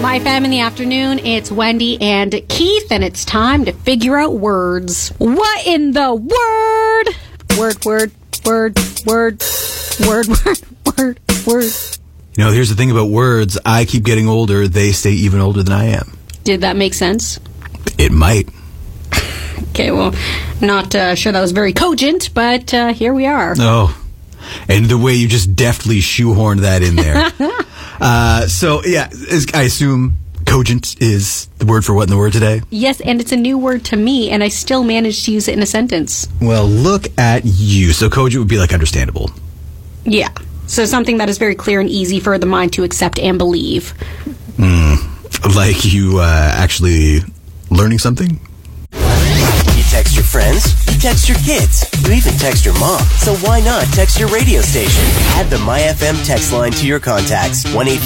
My Fam in the afternoon. It's Wendy and Keith, and it's time to figure out words. What in the word? Word. You know, here's the thing about words. I keep getting older. They stay even older than I am. Did that make sense? It might. Okay, well, not sure that was very cogent, but here we are. Oh, and the way you just deftly shoehorned that in there. So, yeah, I assume cogent is the word for what in the word today? Yes, and it's a new word to me, and I still managed to use it in a sentence. Well, look at you. So cogent would be like understandable. Yeah. So something that is very clear and easy for the mind to accept and believe. Like you actually learning something? You text your friends, you text your kids, you even text your mom. So why not text your radio station? Add the MyFM text line to your contacts. 1-800